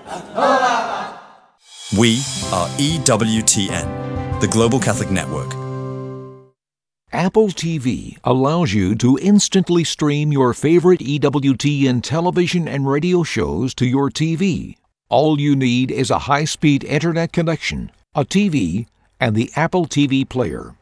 We are EWTN, the Global Catholic Network. Apple TV allows you to instantly stream your favorite EWTN television and radio shows to your TV. All you need is a high-speed internet connection, a TV, and the Apple TV player.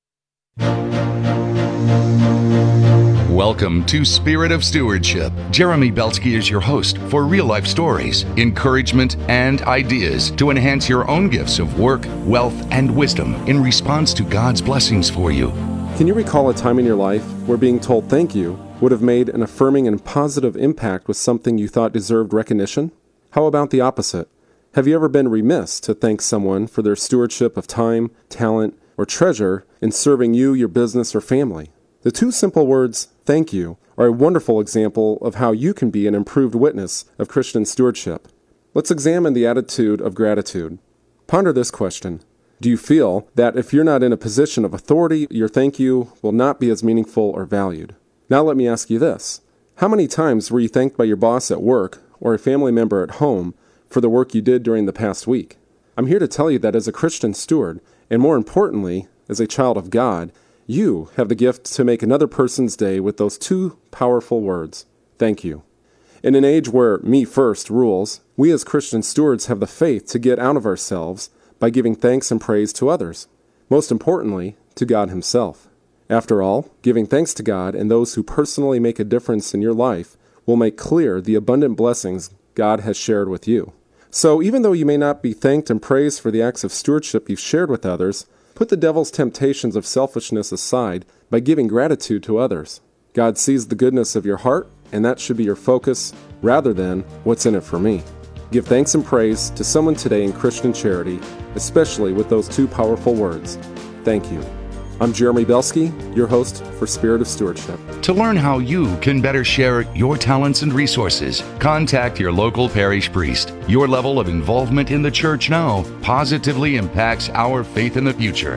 Welcome to Spirit of Stewardship. Jeremy Belsky is your host for real-life stories, encouragement, and ideas to enhance your own gifts of work, wealth, and wisdom in response to God's blessings for you. Can you recall a time in your life where being told thank you would have made an affirming and positive impact with something you thought deserved recognition? How about the opposite? Have you ever been remiss to thank someone for their stewardship of time, talent, or treasure in serving you, your business, or family? The two simple words, thank you, are a wonderful example of how you can be an improved witness of Christian stewardship. Let's examine the attitude of gratitude. Ponder this question. Do you feel that if you're not in a position of authority, your thank you will not be as meaningful or valued? Now let me ask you this. How many times were you thanked by your boss at work or a family member at home for the work you did during the past week? I'm here to tell you that as a Christian steward, and more importantly, as a child of God, you have the gift to make another person's day with those two powerful words, thank you. In an age where me first rules, we as Christian stewards have the faith to get out of ourselves by giving thanks and praise to others. Most importantly, to God Himself. After all, giving thanks to God and those who personally make a difference in your life will make clear the abundant blessings God has shared with you. So even though you may not be thanked and praised for the acts of stewardship you've shared with others, put the devil's temptations of selfishness aside by giving gratitude to others. God sees the goodness of your heart, and that should be your focus rather than what's in it for me. Give thanks and praise to someone today in Christian charity, especially with those two powerful words, thank you. I'm Jeremy Belsky, your host for Spirit of Stewardship. To learn how you can better share your talents and resources, contact your local parish priest. Your level of involvement in the church now positively impacts our faith in the future.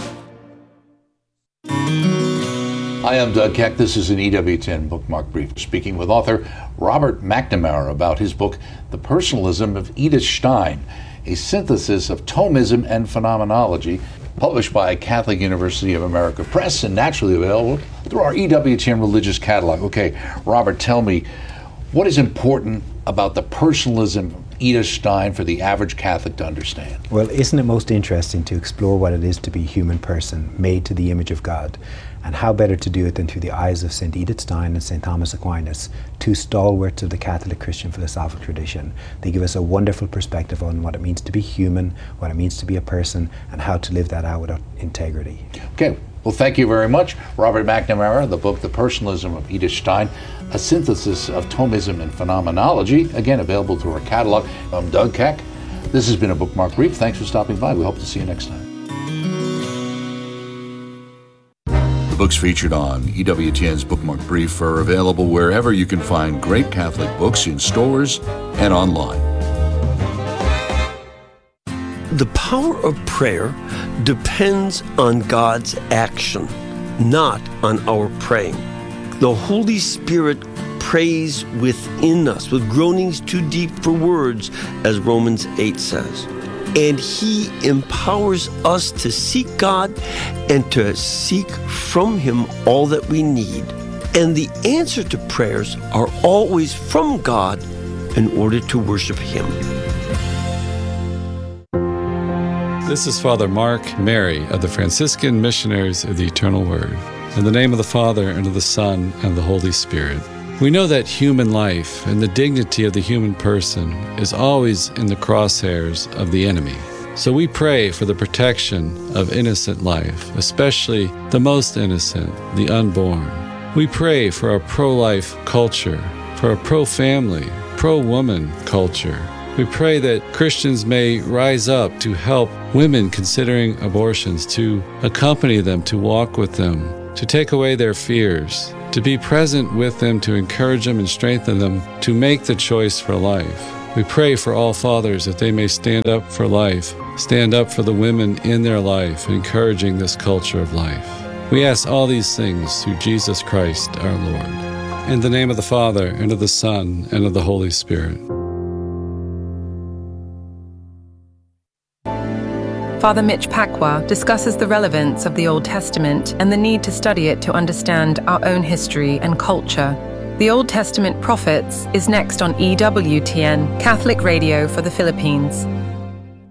Hi, I'm Doug Keck. This is an EWTN Bookmark Brief, speaking with author Robert McNamara about his book, The Personalism of Edith Stein, a synthesis of Thomism and phenomenology, published by Catholic University of America Press and naturally available through our EWTN Religious Catalog. Okay, Robert, tell me, what is important about the personalism of Edith Stein for the average Catholic to understand? Well, isn't it most interesting to explore what it is to be a human person made to the image of God? And how better to do it than through the eyes of St. Edith Stein and St. Thomas Aquinas, two stalwarts of the Catholic Christian philosophical tradition. They give us a wonderful perspective on what it means to be human, what it means to be a person, and how to live that out with integrity. Okay, well, thank you very much. Robert McNamara, the book, The Personalism of Edith Stein, a synthesis of Thomism and phenomenology, again, available through our catalog. I'm Doug Keck. This has been a Bookmark Brief. Thanks for stopping by. We hope to see you next time. Books featured on EWTN's Bookmark Brief are available wherever you can find great Catholic books in stores and online. The power of prayer depends on God's action, not on our praying. The Holy Spirit prays within us with groanings too deep for words, as Romans 8 says. And He empowers us to seek God and to seek from Him all that we need. And the answer to prayers are always from God in order to worship Him. This is Father Mark Mary of the Franciscan Missionaries of the Eternal Word. In the name of the Father, and of the Son, and of the Holy Spirit. We know that human life and the dignity of the human person is always in the crosshairs of the enemy. So we pray for the protection of innocent life, especially the most innocent, the unborn. We pray for a pro-life culture, for a pro-family, pro-woman culture. We pray that Christians may rise up to help women considering abortions, to accompany them, to walk with them, to take away their fears, to be present with them, to encourage them and strengthen them, to make the choice for life. We pray for all fathers that they may stand up for life, stand up for the women in their life, encouraging this culture of life. We ask all these things through Jesus Christ our Lord. In the name of the Father, and of the Son, and of the Holy Spirit. Father Mitch Pacwa discusses the relevance of the Old Testament and the need to study it to understand our own history and culture. The Old Testament Prophets is next on EWTN, Catholic Radio for the Philippines.